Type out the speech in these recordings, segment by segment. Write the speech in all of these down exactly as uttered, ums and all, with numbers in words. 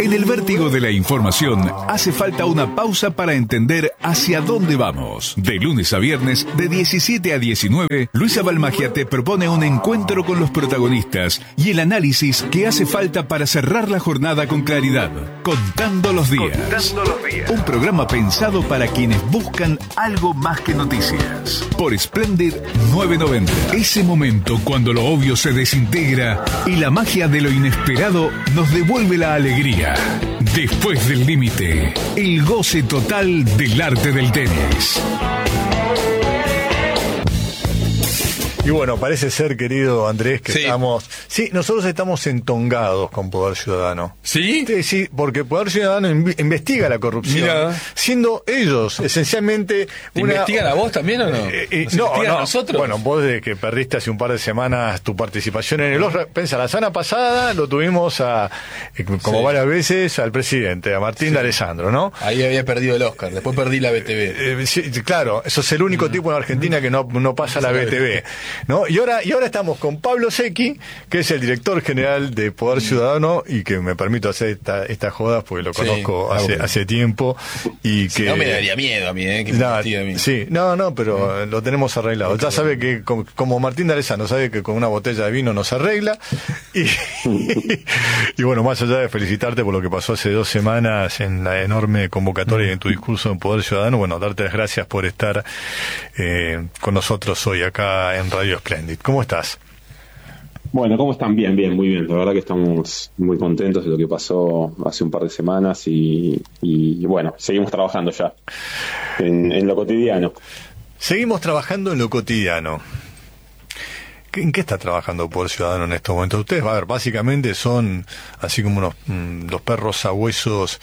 En el vértigo de la información hace falta una pausa para entender hacia dónde vamos. De lunes a viernes, de diecisiete a diecinueve, Luisa Balmagia te propone un encuentro con los protagonistas y el análisis que hace falta para cerrar la jornada con claridad. Contando los días. Contando los días. Un programa pensado para quienes buscan algo más que noticias. Por Splendid nueve noventa. Ese momento cuando lo obvio se desintegra y la magia de lo inesperado nos devuelve la alegría. Después del límite, el goce total del arte del tenis. Y bueno, parece ser, querido Andrés, que sí. estamos... Sí, nosotros estamos entongados con Poder Ciudadano. ¿Sí? Sí, sí, porque Poder Ciudadano inv- investiga la corrupción. Mira. Siendo ellos, esencialmente... ¿Te una... investigan a vos también o no? Eh, eh, ¿Nos no, investigan no. a nosotros? Bueno, vos desde que perdiste hace un par de semanas tu participación en el Oscar, pensá, la semana pasada lo tuvimos a, eh, como Sí. varias veces, al presidente, a Martín Sí. de Alessandro, ¿no? Ahí había perdido el Oscar, después perdí la B T V. Eh, sí, claro, eso es el único tipo en Argentina que no, no pasa la B T V, ¿no? Y ahora, y ahora estamos con Pablo Secchi, que es el director general de Poder Ciudadano y que me permito hacer esta, estas jodas porque lo Sí, conozco ah, hace, bueno. hace tiempo y Si que... no me daría miedo a mí, ¿eh? Que me No, investigue a mí. sí, no, no, pero lo tenemos arreglado. Ya sabe que, como, como Martín de Alessandro sabe que con una botella de vino nos arregla. Y, y bueno, más allá de felicitarte por lo que pasó hace dos semanas en la enorme convocatoria y en tu discurso en Poder Ciudadano, bueno, darte las gracias por estar eh, con nosotros hoy acá en Radio Splendid. ¿Cómo estás? Bueno, ¿cómo están? Bien, bien, muy bien. La verdad que estamos muy contentos de lo que pasó hace un par de semanas y, y bueno, seguimos trabajando ya en, en lo cotidiano. Seguimos trabajando en lo cotidiano. ¿En qué está trabajando Poder Ciudadano en estos momentos? Ustedes, a ver, básicamente son así como unos, mmm, los perros sabuesos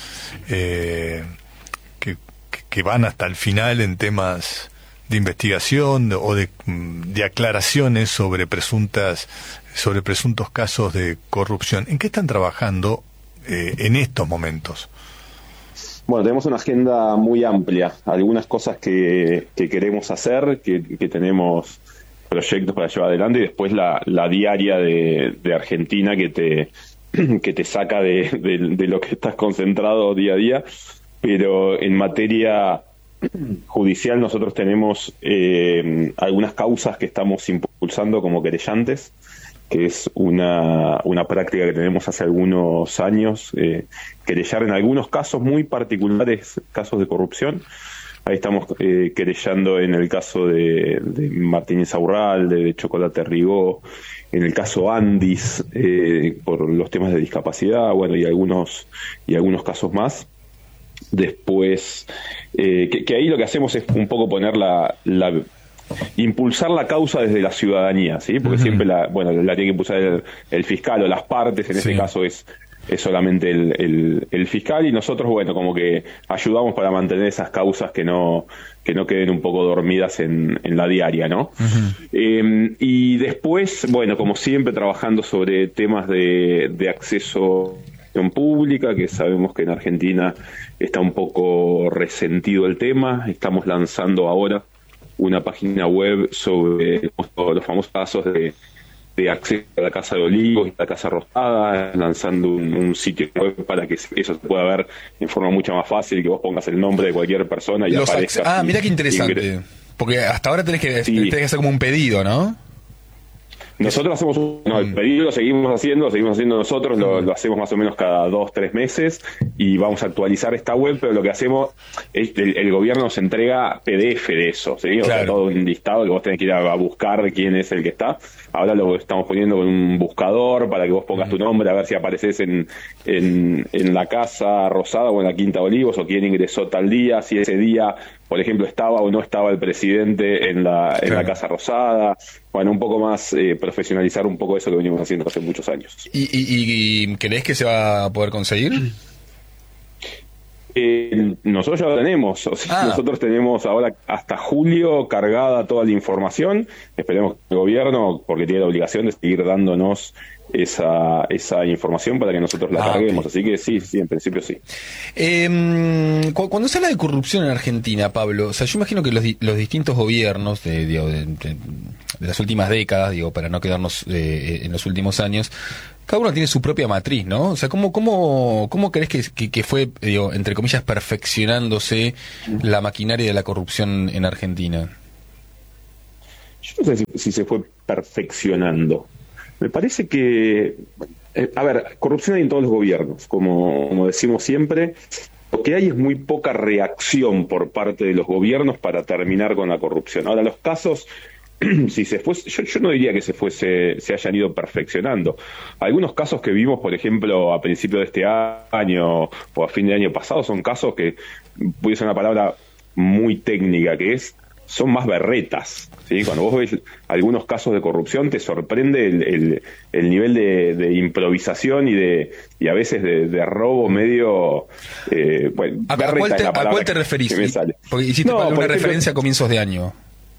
eh, que, que van hasta el final en temas de investigación o de, de aclaraciones sobre presuntas sobre presuntos casos de corrupción. ¿En qué están trabajando eh, en estos momentos? Bueno, tenemos una agenda muy amplia, algunas cosas que, que queremos hacer, que, que tenemos proyectos para llevar adelante, y después la, la diaria de, de Argentina que te que te saca de, de, de lo que estás concentrado día a día. Pero en materia judicial nosotros tenemos eh, algunas causas que estamos impulsando como querellantes, que es una, una práctica que tenemos hace algunos años, eh, querellar en algunos casos muy particulares, casos de corrupción. Ahí estamos eh, querellando en el caso de, de Martínez Aurralde, de Chocolate Rigó, en el caso Andis, eh, por los temas de discapacidad, bueno, y algunos, y algunos casos más. Después, eh, que, que ahí lo que hacemos es un poco poner la... la impulsar la causa desde la ciudadanía, ¿sí? Porque uh-huh. siempre la, bueno, la tiene que impulsar el, el fiscal o las partes, en sí. este caso es, es solamente el, el, el fiscal, y nosotros, bueno, como que ayudamos para mantener esas causas que no, que no queden un poco dormidas en, en la diaria, ¿no? Uh-huh. Eh, y después, bueno, como siempre, trabajando sobre temas de, de acceso pública, que sabemos que en Argentina está un poco resentido el tema. Estamos lanzando ahora una página web sobre los famosos casos de, de acceso a la Casa de Olivos y la Casa Rosada, lanzando un, un sitio web para que eso se pueda ver en forma mucho más fácil, que vos pongas el nombre de cualquier persona y los aparezca. Ah, y, mira qué interesante. ingres- Porque hasta ahora tenés que, Sí. tenés que hacer como un pedido, ¿no? Nosotros hacemos un, no, el pedido lo seguimos haciendo, lo seguimos haciendo nosotros, lo, lo hacemos más o menos cada dos, tres meses y vamos a actualizar esta web, pero lo que hacemos es el, el gobierno nos entrega P D F de eso, ¿sí? O sea, Claro. todo un listado que vos tenés que ir a, a buscar quién es el que está. Ahora lo estamos poniendo con un buscador para que vos pongas tu nombre, a ver si apareces en, en, en la Casa Rosada o en la Quinta Olivos, o quién ingresó tal día, si ese día, por ejemplo, estaba o no estaba el presidente en la, en Claro. la Casa Rosada. Bueno, un poco más eh, profesionalizar un poco eso que venimos haciendo hace muchos años. ¿Y, y, y creés que se va a poder conseguir? Eh, nosotros ya lo tenemos, o sea, Ah. nosotros tenemos ahora hasta julio cargada toda la información. Esperemos que el gobierno, porque tiene la obligación de seguir dándonos esa esa información para que nosotros la Ah, carguemos, ok. así que sí, sí, en principio sí. Eh, cu- cuando se habla de corrupción en Argentina, Pablo, o sea, yo imagino que los, di- los distintos gobiernos de, digo, de, de- de las últimas décadas, digo, para no quedarnos eh, en los últimos años, Cada uno tiene su propia matriz, ¿no? O sea, ¿cómo, cómo, cómo crees que, que, que fue, digo, entre comillas, perfeccionándose la maquinaria de la corrupción en Argentina? Yo no sé si, si se fue perfeccionando. Me parece que, eh, a ver, corrupción hay en todos los gobiernos, como, como decimos siempre. Lo que hay es muy poca reacción por parte de los gobiernos para terminar con la corrupción. Ahora, los casos, si se fuese, yo, yo no diría que se fuese, se hayan ido perfeccionando. Algunos casos que vimos, por ejemplo, a principios de este año o a fin de año pasado, son casos que, voy a usar una palabra muy técnica, que es, son más berretas, ¿sí? Cuando vos ves algunos casos de corrupción, te sorprende el, el, el nivel de, de improvisación y de y a veces de, de robo medio... Eh, bueno, ¿A, ¿a, cuál te, ¿A cuál te referís? Porque hiciste no, una por referencia ejemplo, a comienzos de año.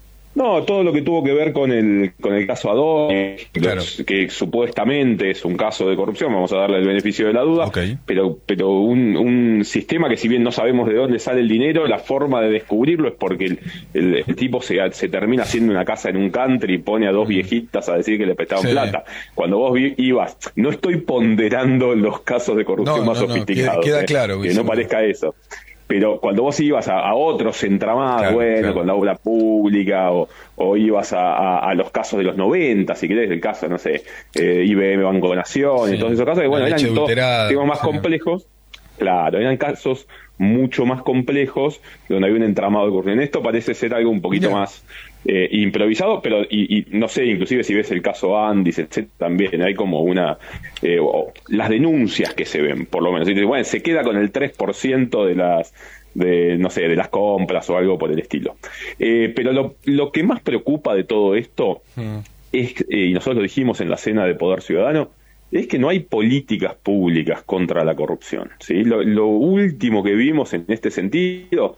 No, todo lo que tuvo que ver con el con el caso Adonis, claro, que, que supuestamente es un caso de corrupción, vamos a darle el beneficio de la duda, okay, pero pero un, un sistema que, si bien no sabemos de dónde sale el dinero, la forma de descubrirlo es porque el, el, el tipo se, se termina haciendo una casa en un country y pone a dos viejitas a decir que le prestaban sí. plata. Cuando vos ibas, no estoy ponderando los casos de corrupción no, más no, sofisticados, no, queda, queda eh, claro, que no parezca eso. Pero cuando vos ibas a, a otros entramados, claro, bueno, claro, con la obra pública, o, o ibas a, a, a los casos de los noventa, si querés, el caso, no sé, eh, I B M, Banco Nación, sí, y todos esos casos, que bueno, eran todos temas más sí. complejos, claro, eran casos mucho más complejos, donde había un entramado de corrupción. Esto parece ser algo un poquito Mira. más eh, improvisado, pero, y, y no sé, inclusive si ves el caso Andis, etcétera, también hay como una, eh, o, las denuncias que se ven, por lo menos. Y, bueno, se queda con el tres por ciento de las, de, no sé, de las compras o algo por el estilo. Eh, pero lo, lo que más preocupa de todo esto mm. es, eh, y nosotros lo dijimos en la cena de Poder Ciudadano, es que no hay políticas públicas contra la corrupción, ¿sí? Lo, lo último que vimos en este sentido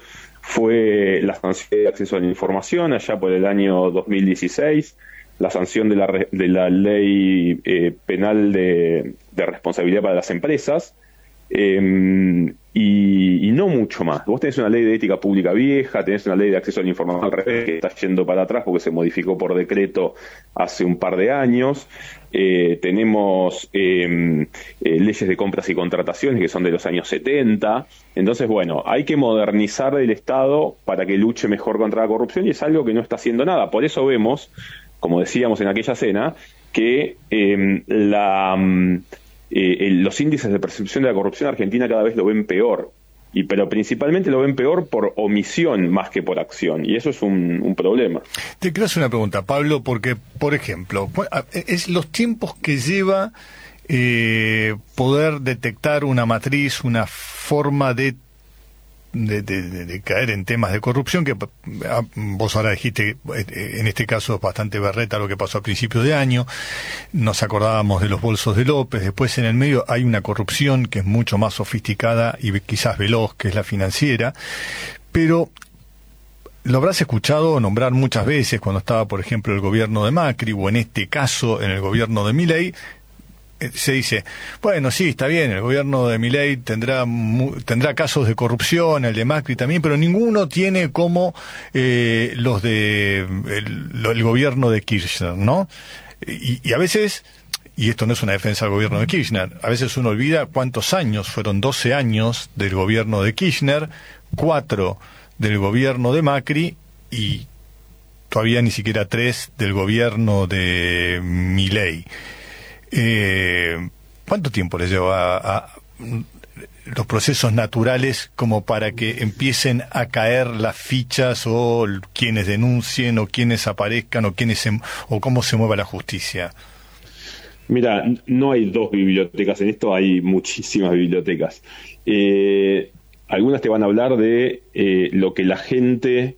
fue la sanción de acceso a la información allá por el año dos mil dieciséis, la sanción de la, de la ley eh, penal de, de responsabilidad para las empresas, eh, y, y no mucho más. Vos tenés una ley de ética pública vieja, tenés una ley de acceso a la información al revés que está yendo para atrás porque se modificó por decreto hace un par de años. Eh, tenemos eh, eh, leyes de compras y contrataciones que son de los años setenta. Entonces, bueno, hay que modernizar el Estado para que luche mejor contra la corrupción, y es algo que no está haciendo nada. Por eso vemos, como decíamos en aquella cena, que eh, la... Eh, los índices de percepción de la corrupción en Argentina cada vez lo ven peor, y pero principalmente lo ven peor por omisión más que por acción, y eso es un, un problema. Te quiero hacer una pregunta, Pablo, porque, por ejemplo, es los tiempos que lleva eh, poder detectar una matriz, una forma de De, de, de caer en temas de corrupción, que vos ahora dijiste, en este caso es bastante berreta lo que pasó a principios de año, nos acordábamos de los bolsos de López, después en el medio hay una corrupción que es mucho más sofisticada y quizás veloz, que es la financiera, pero lo habrás escuchado nombrar muchas veces cuando estaba, por ejemplo, el gobierno de Macri, o en este caso en el gobierno de Milei. Se dice, bueno, sí, está bien, el gobierno de Milei tendrá tendrá casos de corrupción, el de Macri también, pero ninguno tiene como eh, los de el, el gobierno de Kirchner, ¿no? Y, y a veces, y esto no es una defensa del gobierno de Kirchner, a veces uno olvida cuántos años, fueron doce años del gobierno de Kirchner, cuatro del gobierno de Macri y todavía ni siquiera tres del gobierno de Milei. Eh, ¿Cuánto tiempo les lleva a, a los procesos naturales como para que empiecen a caer las fichas, o quienes denuncien, o quienes aparezcan, o quienes se, o cómo se mueva la justicia? Mira, no hay dos bibliotecas en esto, hay muchísimas bibliotecas. Eh, algunas te van a hablar de eh, lo que la gente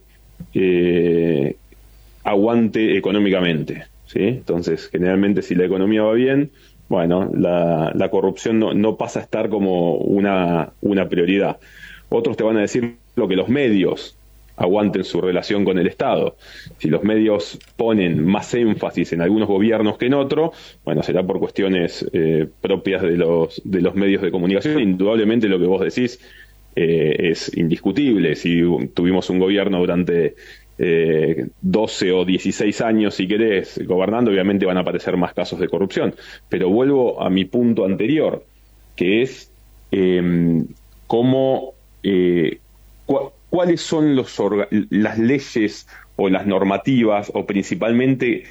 eh, aguante económicamente, ¿sí? Entonces, generalmente, si la economía va bien, bueno, la, la corrupción no, no pasa a estar como una, una prioridad. Otros te van a decir lo que los medios aguanten su relación con el Estado. Si los medios ponen más énfasis en algunos gobiernos que en otro, bueno, será por cuestiones eh, propias de los, de los medios de comunicación. Indudablemente lo que vos decís eh, es indiscutible. Si tuvimos un gobierno durante eh, doce o dieciséis años, si querés, gobernando, obviamente van a aparecer más casos de corrupción. Pero vuelvo a mi punto anterior, que es eh, cómo, eh, cu cuáles son los las leyes o las normativas, o principalmente